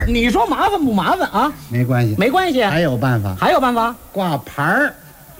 你说麻烦不麻烦啊？ 没关系， 没关系， 还有办法， 还有办法， 挂牌儿。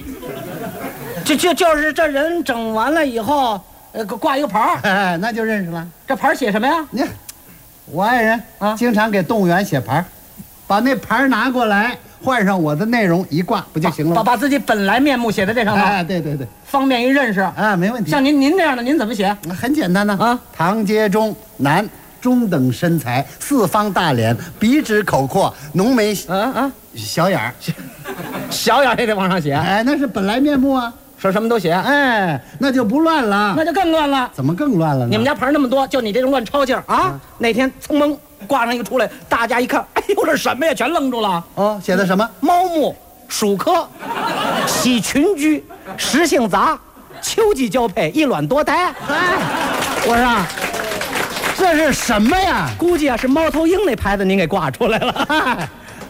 就是这人整完了以后，挂一个牌儿， 哎，那就认识了。 这牌儿写什么呀？ 你看，我爱人啊经常给动物园写牌儿，把那牌儿拿过来，换上我的内容一挂，不就行了吗？ 把自己本来面目写在这上头， 哎，对对对， 方便一认识。 啊，没问题。 像您这样的，您怎么写？ 很简单呢啊， 唐杰忠，男，中等身材，四方大脸，鼻直口阔，浓眉，小眼儿， 小眼也得往上写。 哎，那是本来面目啊。 说什么都写， 哎，那就不乱了， 那就更乱了。 怎么更乱了呢？ 你们家牌那么多，就你这种乱抄劲儿啊！那天噌蒙挂上一个出来，大家一看，哎呦，这什么呀？全愣住了。 哦，写的什么？ 猫目，属科，喜群居，食性杂，秋季交配，一卵多胎。 哎，我说啊，这是什么呀？ 估计啊是猫头鹰那牌子您给挂出来了。 哎，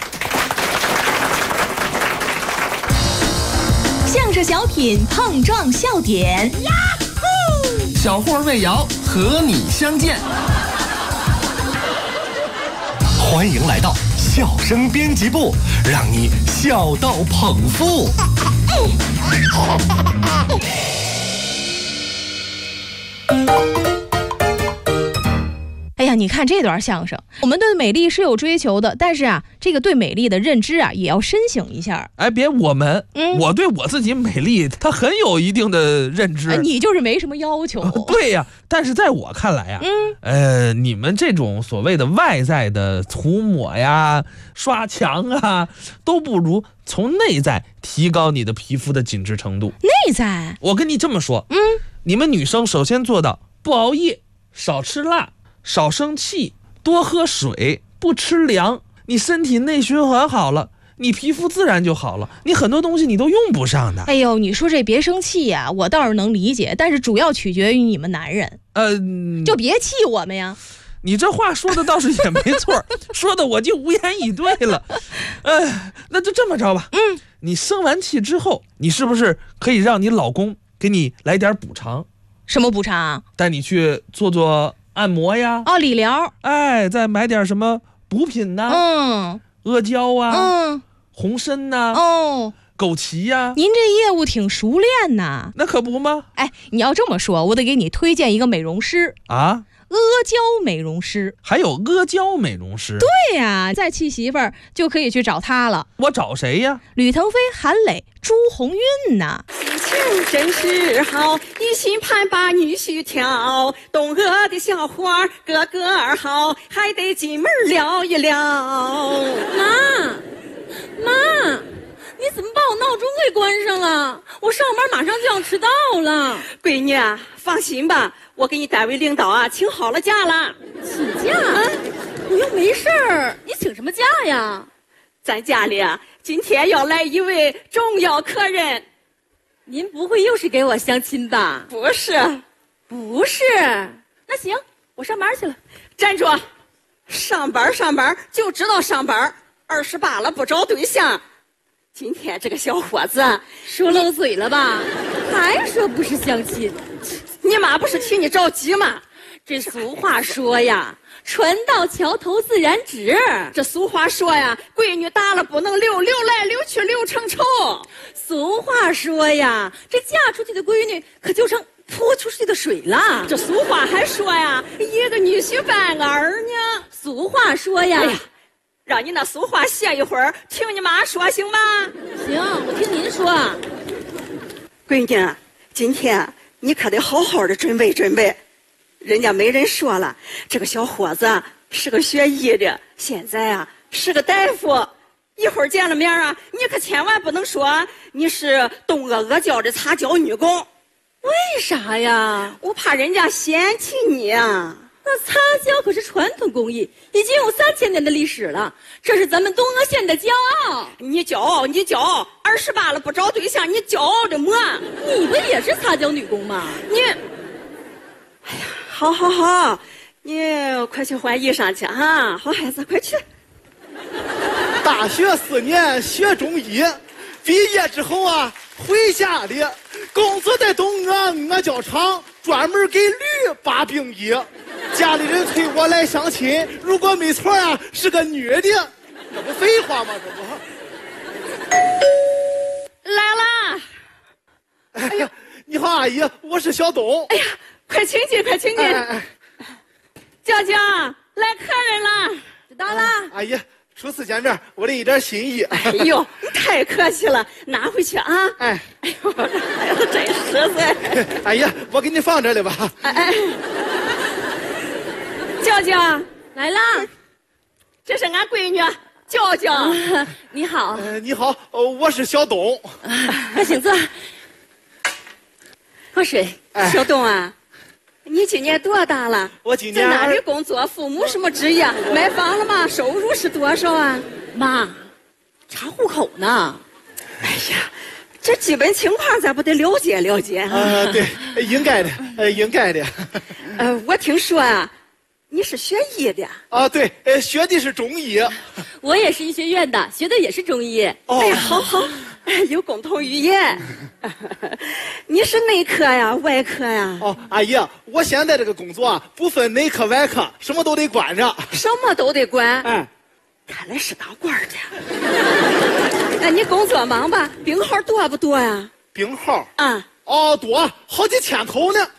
相声小品碰撞笑点，呀呼！小霍魏瑶和你相见，欢迎来到笑声编辑部，让你笑到捧腹。 哎呀，你看这段相声，我们对美丽是有追求的，但是啊，这个对美丽的认知啊，也要深省一下。 哎，别我们，我对我自己美丽，它很有一定的认知。 你就是没什么要求。 对呀，但是在我看来呀，你们这种所谓的外在的涂抹呀、刷墙啊，都不如从内在提高你的皮肤的紧致程度。 内在， 我跟你这么说，你们女生首先做到不熬夜，少吃辣。少生气，多喝水，不吃凉，你身体内循环好了，你皮肤自然就好了，你很多东西你都用不上的。 哎呦，你说这别生气呀，我倒是能理解，但是主要取决于你们男人。就别气我们呀。 你这话说的倒是也没错，说的我就无言以对了。那就这么着吧。你生完气之后，你是不是可以让你老公给你来点补偿？ 什么补偿？ 带你去做按摩呀， 理疗， 哎，再买点什么补品呐，阿胶啊，红参呐，枸杞呀。 您这业务挺熟练呐。 那可不吗？ 哎，你要这么说，我得给你推荐一个美容师啊， 阿胶美容师。 还有阿胶美容师？ 对呀，再气媳妇儿就可以去找他了。 我找谁呀？ 吕腾飞、韩磊、朱红运呐。 心情真是好，一心盼把女婿挑，东阿的小花个个好，还得进门聊一聊。 妈，你怎么把我闹钟给关上了？我上班马上就要迟到了。 闺女啊，放心吧，我给你单位领导啊请好了假了。 请假？我又没事儿，你请什么假呀？ 咱家里啊，今天要来一位重要客人。 您不会又是给我相亲吧？ 不是。 那行，我上班去了。 站住！上班就知道上班，28了不找对象。今天这个小伙子说漏嘴了吧？还说不是相亲？ 你妈不是替你着急吗？ 这俗话说呀，船到桥头自然直。 这俗话说呀，闺女大了不能溜，溜来溜去溜成仇。 俗话说呀，这嫁出去的闺女可就成泼出去的水了。 这俗话还说呀，一个女婿半个儿呢。 俗话说呀， 让你那俗话歇一会儿，听你妈说行吗？ 行，我听您说。 闺女，今天你可得好好的准备准备。人家媒人说了，这个小伙子是个学医的，现在啊是个大夫。一会儿见了面啊，你可千万不能说你是东阿胶的擦胶女工。 为啥呀？ 我怕人家嫌弃你啊。 那擦胶可是传统工艺，已经有3000年的历史了，这是咱们东阿县的骄傲。 你骄傲，28了不找对象，你骄傲的么？ 你不也是擦胶女工吗？ 你，哎呀，好，你快去换衣裳去啊！好孩子，快去。 大学4年学中医，毕业之后啊，回家里工作在东阿阿胶厂，专门给驴拔病医。 家里人推我来相亲，如果没错啊，是个女的，这不废话吗？这不。 来啦！ 哎呀，你好，阿姨，我是小东。 哎呀，快请进，快请进。娇娇，来客人了，知道了。 阿姨，初次见面，我的一点心意。 哎呦，你太客气了，拿回去啊。 哎呦，这孩子真实在。 阿姨，我给你放这里吧。 哎，娇娇来啦，这是俺闺女娇娇。你好， 你好，我是小东。 快请坐。喝水。小东啊，你今年多大了？ 我今年在哪里工作？父母什么职业？买房了吗？收入是多少啊？妈，查户口呢。 哎呀，这基本情况咱不得了解了解啊？ 对，应该的，应该的。 我听说啊，你是学医的啊？对，学的是中医。 我也是医学院的，学的也是中医。 哎呀，好好，有共同语言。你是内科呀，外科呀？ 哦，阿姨，我现在这个工作啊，不分内科外科，什么都得管着。 什么都得管？ 哎， 看来是当官的。那你工作忙吧？病号多不多呀？ 病号啊？ 哦，多，好几千头呢。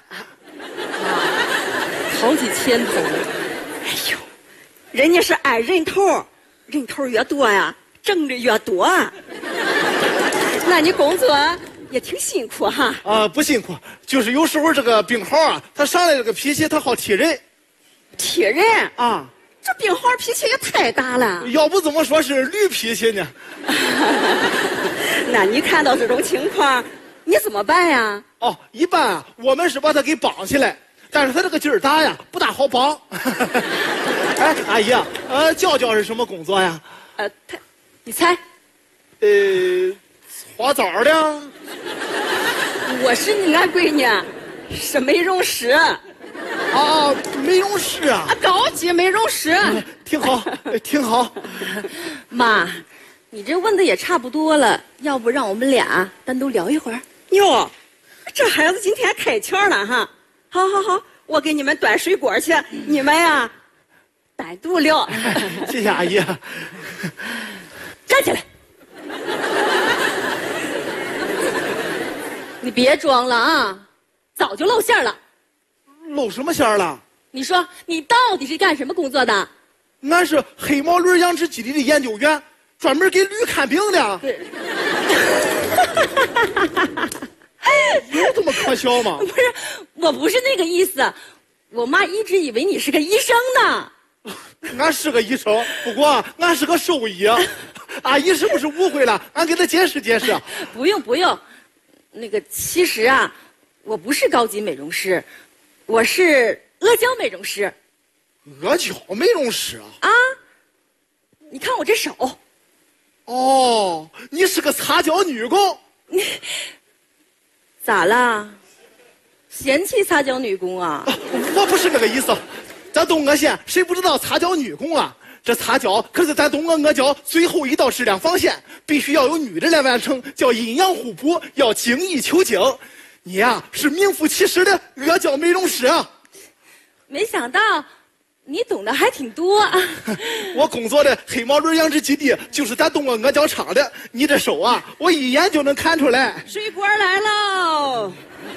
好几千头。 哎呦，人家是按人头，人头越多呀，挣的越多。那你工作也挺辛苦哈？ 啊，不辛苦，就是有时候这个病号啊，他上来这个脾气，他好踢人。 踢人啊？ 这病号脾气也太大了。 要不怎么说是驴脾气呢？ 那你看到这种情况，你怎么办呀？ 哦，一般啊，我们是把他给绑起来，但是他这个劲儿大呀，不大好绑。哎，阿姨啊，娇娇是什么工作呀？ 你猜？ 搓澡的。 我是俺闺女，是美容师。 啊，美容师啊， 高级美容师。 挺好，挺好。 妈，你这问的也差不多了，要不让我们俩单独聊一会儿？ 哟，这孩子今天开窍了哈！好好好，我给你们端水果去，你们呀单独聊。 谢谢阿姨。 站起来！你别装了啊，早就露馅了。 露什么馅儿了？ 你说你到底是干什么工作的？ 俺是黑毛驴养殖基地的研究员，专门给驴看病的。有这么可笑吗？ 不是，我不是那个意思。我妈一直以为你是个医生呢。 俺是个医生，不过俺是个兽医。阿姨是不是误会了？俺给她解释解释。 不用不用，那个其实啊，我不是高级美容师，我是阿胶美容师。 阿胶美容师啊？ 啊，你看我这手。 哦，你是个擦胶女工。 咋啦？嫌弃擦胶女工啊？ 我不是那个意思。咱东阿县谁不知道擦胶女工啊？这擦胶可是咱东阿胶最后一道质量防线，必须要有女的来完成，叫阴阳互补，要精益求精。你呀，是名副其实的阿胶美容师啊！ 没想到你懂得还挺多。 我工作的黑毛驴养殖基地就是咱东阿胶厂的。你这手啊，我一眼就能看出来。 水果来喽！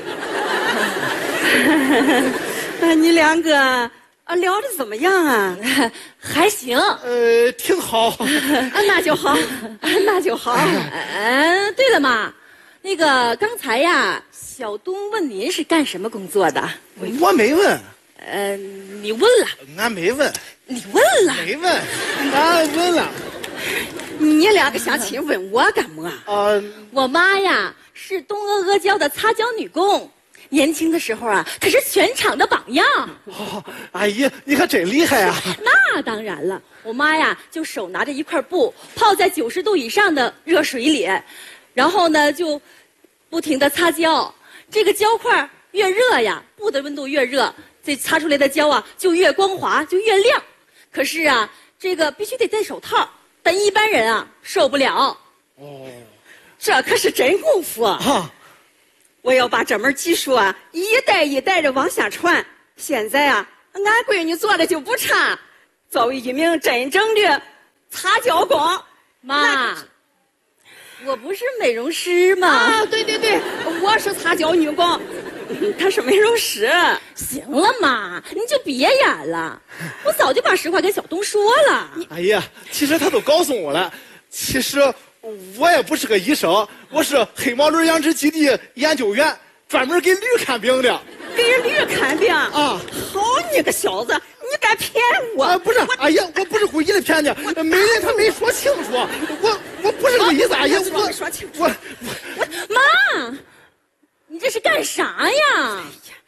你两个聊得怎么样啊？ 还行。 挺好。 那就好，那就好。 对了妈，那个刚才呀，小东问您是干什么工作的？ 我没问。 你问了。 俺没问。 你问了。 没问。俺问了。 你两个相亲问我干嘛？ 我妈呀是东阿胶的擦胶女工，年轻的时候啊，可是全场的榜样。 阿姨，你可真厉害啊！ 那当然了，我妈呀就手拿着一块布，泡在90度以上的热水里，然后呢就不停地擦胶。这个胶块越热呀，布的温度越热，这擦出来的胶啊就越光滑，就越亮。可是啊，这个必须得戴手套，但一般人啊受不了。 这可是真功夫啊！我要把这门技术啊一代一代的往下传。现在啊， 俺闺女做的就不差。作为一名真正的擦胶工， 妈，我不是美容师吗？ 啊，对对对，我是擦胶女工，她是美容师。 行了妈，你就别演了，我早就把实话跟小东说了。 哎呀，其实他都告诉我了，其实我也不是个医生，我是黑毛驴养殖基地研究员，专门给驴看病的。 给驴看病啊！ 好你个小子，你敢骗我？ 啊，不是，哎呀，我不是故意的骗你，美人他没说清楚，我不是这个意思。哎呀， 我说清楚。 妈，你这是干啥呀？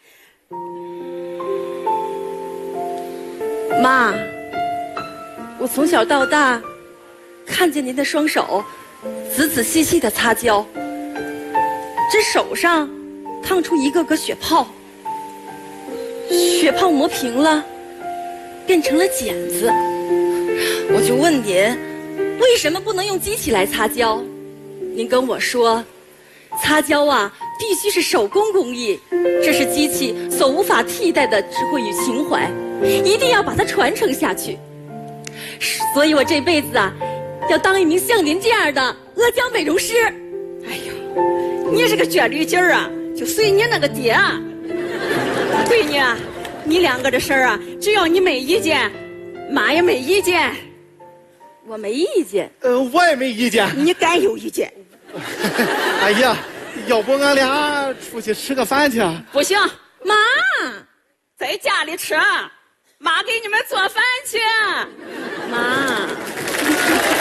妈，我从小到大看见您的双手仔仔细细的擦胶，这手上烫出一个个血泡，血泡磨平了变成了茧子。我就问您，为什么不能用机器来擦胶？您跟我说，擦胶啊必须是手工工艺，这是机器所无法替代的智慧与情怀，一定要把它传承下去。所以我这辈子啊要当一名像您这样的阿胶美容师。 哎呦，你这个倔驴劲儿啊，就随你那个爹啊。闺女，你两个的事儿啊，只要你没意见，妈也没意见。 我没意见。 我也没意见。 你敢有意见？ 哎呀，要不俺俩出去吃个饭去？ 不行， 妈， 在家里吃，妈给你们做饭去。 妈。